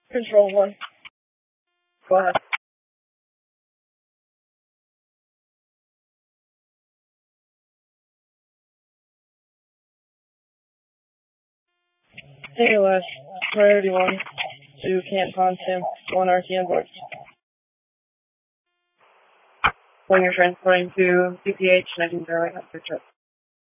Control 1. Go ahead. AOS, priority 1, to Camp Ponsim, 1 RTN board. When you're transporting to CPH, 19 0 after trip.